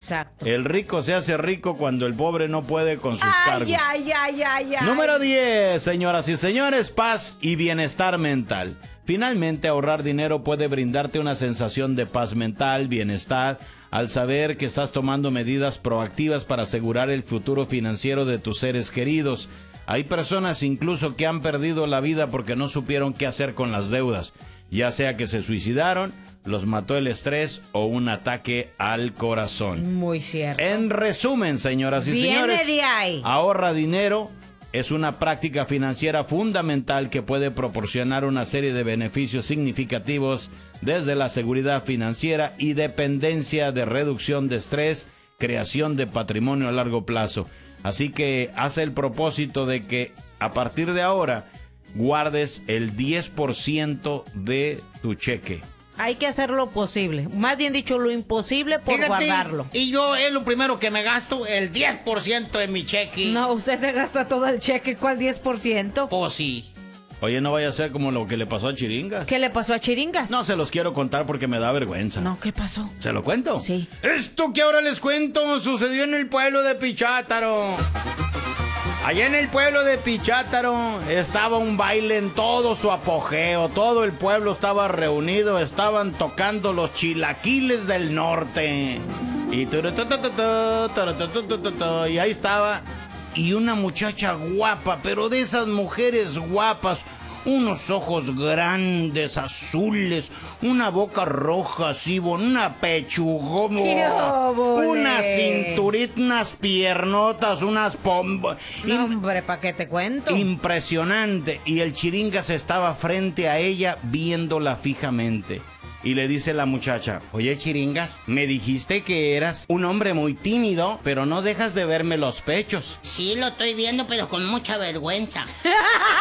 Exacto. El rico se hace rico cuando el pobre no puede con sus cargos. Ay. Número 10, señoras y señores, paz y bienestar mental. Finalmente, ahorrar dinero puede brindarte una sensación de paz mental, bienestar, al saber que estás tomando medidas proactivas para asegurar el futuro financiero de tus seres queridos. Hay personas incluso que han perdido la vida porque no supieron qué hacer con las deudas, ya sea que se suicidaron, los mató el estrés o un ataque al corazón. Muy cierto. En resumen, señoras y señores, de ahí. ahorra dinero. Es una práctica financiera fundamental que puede proporcionar una serie de beneficios significativos desde la seguridad financiera y dependencia de reducción de estrés, creación de patrimonio a largo plazo. Así que haz el propósito de que a partir de ahora guardes el 10% de tu cheque. Hay que hacer lo posible, más bien dicho, lo imposible por Fíjate, guardarlo. Y yo es lo primero que me gasto, el 10% de mi cheque. No, usted se gasta todo el cheque, ¿cuál 10%? Pues sí. Oye, no vaya a ser como lo que le pasó a Chiringas. ¿Qué le pasó a Chiringas? No se los quiero contar porque me da vergüenza. No, ¿qué pasó? ¿Se lo cuento? Sí. Esto que ahora les cuento sucedió en el pueblo de Pichátaro. Allá en el pueblo de Pichátaro estaba un baile en todo su apogeo. Todo el pueblo estaba reunido. Estaban tocando los chilaquiles del norte. Y ahí estaba. Y una muchacha guapa, pero de esas mujeres guapas. Unos ojos grandes, azules, una boca roja así, una pechugona, ¡Qué óvole! unas cinturitas, unas piernotas, unas pombas. No, hombre, ¿para qué te cuento? Impresionante. Y el Chiringas estaba frente a ella viéndola fijamente. Y le dice la muchacha: oye, Chiringas, me dijiste que eras un hombre muy tímido, pero no dejas de verme los pechos. Sí, lo estoy viendo, pero con mucha vergüenza.